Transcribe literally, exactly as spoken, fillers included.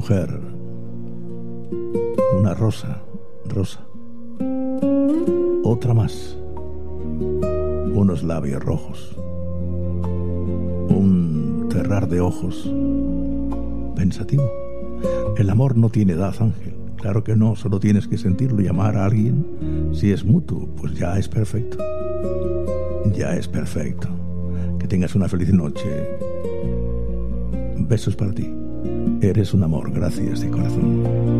mujer, una rosa, rosa, otra más, unos labios rojos, un cerrar de ojos pensativo. El amor no tiene edad, Ángel. Claro que no, solo tienes que sentirlo y amar a alguien. Si es mutuo, pues ya es perfecto. Ya es perfecto. Que tengas una feliz noche. Besos para ti. Eres un amor, gracias de corazón.